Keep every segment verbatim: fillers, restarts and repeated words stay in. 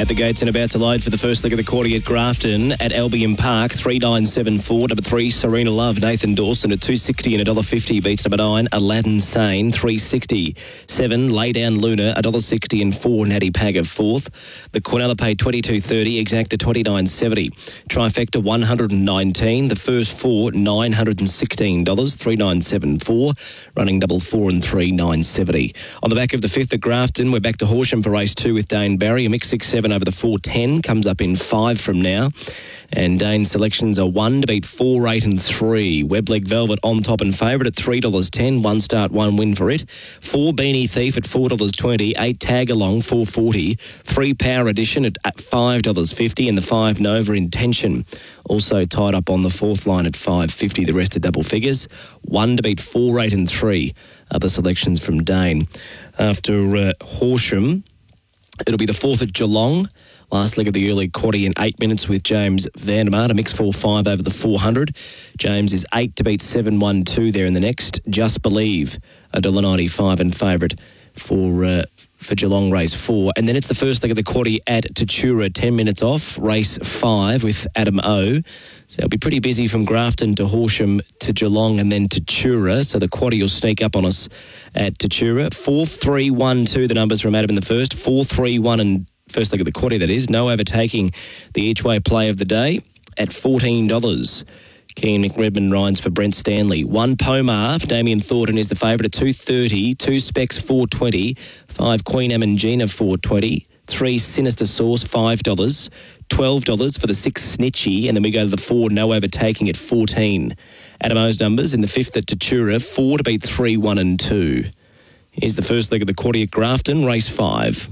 At the gates and about to load for the first leg of the quarter at Grafton at Albion Park. three nine seven four. Number three, Serena Love. Nathan Dawson at two sixty and one dollar fifty beats number nine, Aladdin Sane. three sixty. seven, Lay Down Luna. one dollar sixty and four, Natty Pagger fourth. The Quinella paid twenty-two thirty. Exacta twenty-nine seventy. Trifecta one hundred nineteen. The first four, nine hundred sixteen dollars. three nine seven four. Running double four and three, nine seventy. On the back of the fifth at Grafton, we're back to Horsham for race two with Dane Barry. A mix six seven over the four ten comes up in five from now. And Dane's selections are one to beat four, eight and three. Webleg Velvet on top and favourite at three dollars ten. One start, one win for it. Four Beanie Thief at four dollars twenty. Eight Tag Along, four forty. Three Power Edition at five dollars fifty. And the five Nova Intention also tied up on the fourth line at five fifty. The rest are double figures. One to beat four, eight and three. Other selections from Dane. After uh, Horsham, it'll be the fourth at Geelong. Last leg of the early quarter in eight minutes with James Vandermaat, a mix four five over the four hundred. James is eight to beat seven one two there in the next. Just Believe, a one dollar ninety-five and favourite for uh, for Geelong race four. And then it's the first leg of the quarter at Tatura, ten minutes off, race five with Adam O. So it'll be pretty busy from Grafton to Horsham to Geelong and then Tatura. So the quarter will sneak up on us at Tatura. four three one two, the numbers from Adam in the first. four three one and first leg of the quarter, that is. No overtaking the each-way play of the day at fourteen dollars. Keen Nick Redmond rides for Brent Stanley. One Pomar, Damien Thornton is the favourite at two thirty. Two Specs, four twenty. Five Queen Amangina, four twenty. Three Sinister Source, five dollars. twelve dollars for the six Snitchy. And then we go to the four No Overtaking at fourteen. Adam O's numbers in the fifth at Tatura. Four to beat three, one and two. Here's the first leg of the quarter at Grafton, race five.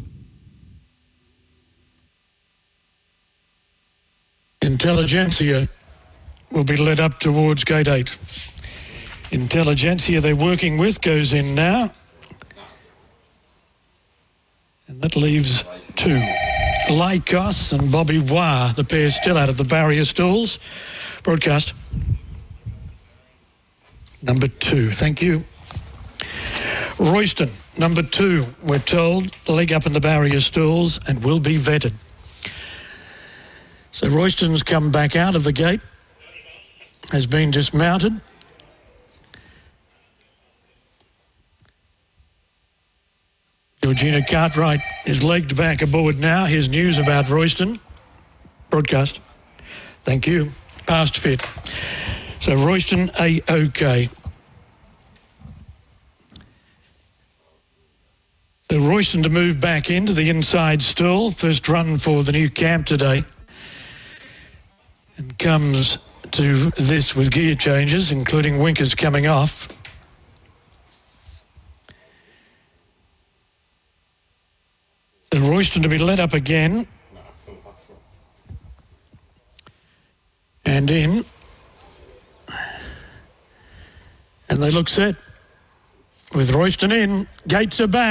Intelligentsia will be led up towards gate eight. Intelligentsia they're working with goes in now. And that leaves two. Lycos and Bobby Wah, the pair still out of the barrier stalls. Broadcast. Number two, thank you. Royston, number two, we're told, leg up in the barrier stalls and will be vetted. So Royston's come back out of the gate, has been dismounted. Georgina Cartwright is legged back aboard now. Here's news about Royston. Broadcast. Thank you. Past fit. So Royston A-OK. So Royston to move back into the inside stall. First run for the new camp today. And comes to this with gear changes, including winkers coming off. So Royston to be let up again. And in. And they look set. With Royston in, gates are back.